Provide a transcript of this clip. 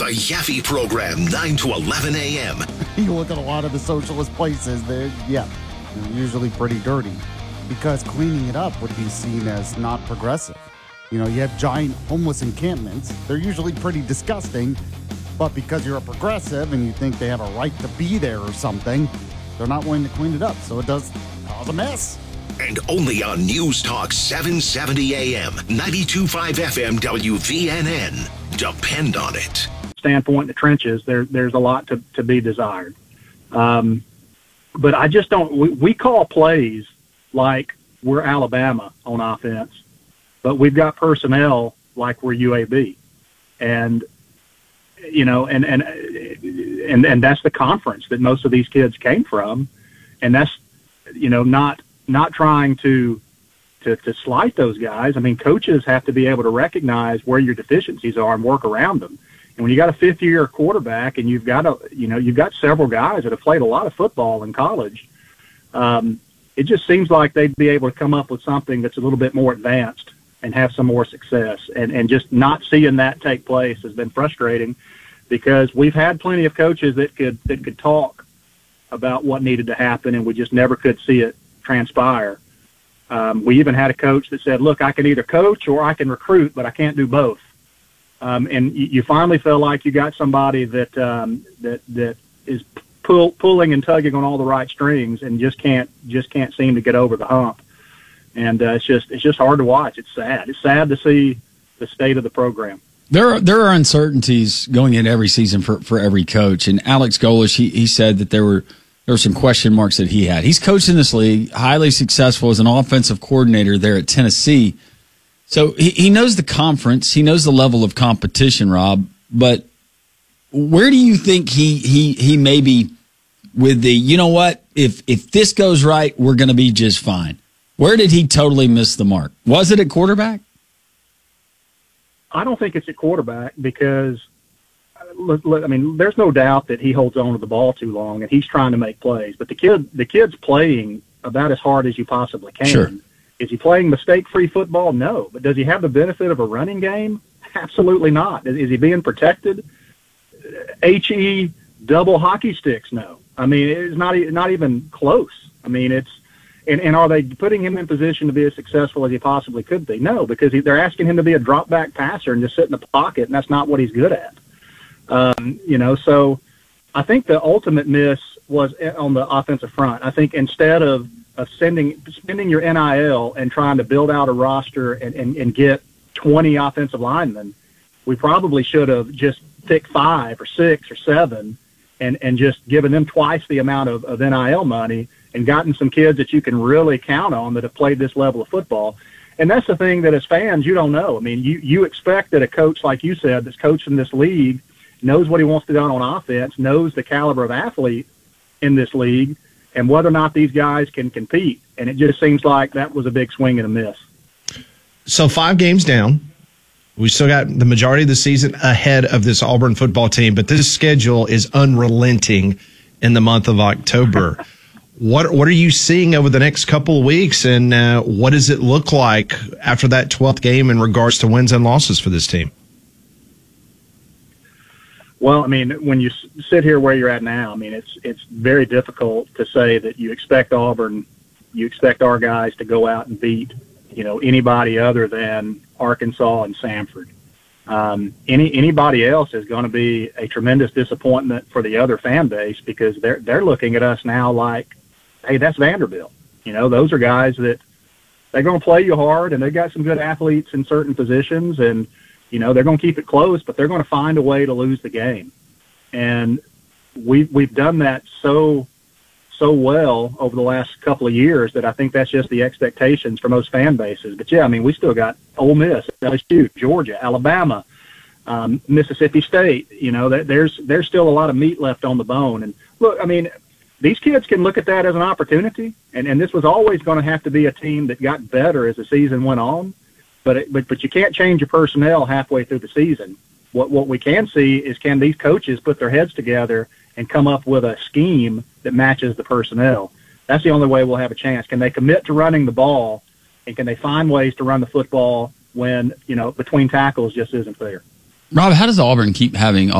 The Yaffe Program, 9 to 11 a.m. You look at a lot of the socialist places, they're usually pretty dirty because cleaning it up would be seen as not progressive. You know, you have giant homeless encampments. They're usually pretty disgusting, but because you're a progressive and you think they have a right to be there or something, they're not willing to clean it up. So it does cause a mess. And only on News Talk 770 AM, 92.5 FM WVNN. Depend on it. Standpoint in the trenches, there's a lot to be desired. But I just don't, we call plays like we're Alabama on offense, but we've got personnel like we're UAB. And, you know, and that's the conference that most of these kids came from. And that's, you know, not trying to slight those guys. I mean, coaches have to be able to recognize where your deficiencies are and work around them. And when you got a fifth-year quarterback and you've got several guys that have played a lot of football in college, it just seems like they'd be able to come up with something that's a little bit more advanced and have some more success. And just not seeing that take place has been frustrating because we've had plenty of coaches that could talk about what needed to happen, and we just never could see it transpire. We even had a coach that said, look, I can either coach or I can recruit, but I can't do both. And you finally feel like you got somebody that is pulling and tugging on all the right strings and just can't seem to get over the hump. And it's just hard to watch. It's sad. It's sad to see the state of the program. There are uncertainties going into every season for every coach. And Alex Golesh, he said that there were some question marks that he had. He's coached in this league, highly successful as an offensive coordinator there at Tennessee. So he knows the conference. He knows the level of competition, Rob. But where do you think he may be with the, you know what, if this goes right, we're going to be just fine? Where did he totally miss the mark? Was it at quarterback? I don't think it's at quarterback because, I mean, there's no doubt that he holds on to the ball too long and he's trying to make plays. But the kid's playing about as hard as you possibly can. Sure. Is he playing mistake-free football? No. But does he have the benefit of a running game? Absolutely not. Is he being protected? HE double hockey sticks? No. I mean, it's not even close. I mean, it's and are they putting him in position to be as successful as he possibly could be? No, because they're asking him to be a drop-back passer and just sit in the pocket, and that's not what he's good at. You know, so I think the ultimate miss was on the offensive front. I think instead of spending your NIL and trying to build out a roster and get 20 offensive linemen, we probably should have just picked 5 or 6 or 7 and just given them twice the amount of NIL money and gotten some kids that you can really count on that have played this level of football. And that's the thing that as fans, you don't know. I mean, you expect that a coach, like you said, that's coaching this league, knows what he wants to do on offense, knows the caliber of athlete in this league, and whether or not these guys can compete. And it just seems like that was a big swing and a miss. So 5 games down. We still got the majority of the season ahead of this Auburn football team, but this schedule is unrelenting in the month of October. What are you seeing over the next couple of weeks, and what does it look like after that 12th game in regards to wins and losses for this team? Well, I mean, when you sit here where you're at now, I mean, it's very difficult to say that you expect Auburn, you expect our guys to go out and beat, you know, anybody other than Arkansas and Samford. Anybody else is going to be a tremendous disappointment for the other fan base because they're looking at us now like, hey, that's Vanderbilt. You know, those are guys that they're going to play you hard, and they've got some good athletes in certain positions, and you know, they're going to keep it close, but they're going to find a way to lose the game. And we've done that so well over the last couple of years that I think that's just the expectations for most fan bases. But, yeah, I mean, we still got Ole Miss, LSU, Georgia, Alabama, Mississippi State. You know, there's still a lot of meat left on the bone. And, look, I mean, these kids can look at that as an opportunity, and this was always going to have to be a team that got better as the season went on. But you can't change your personnel halfway through the season. What we can see is can these coaches put their heads together and come up with a scheme that matches the personnel. That's the only way we'll have a chance. Can they commit to running the ball, and can they find ways to run the football when, you know, between tackles just isn't there? Rob, how does Auburn keep having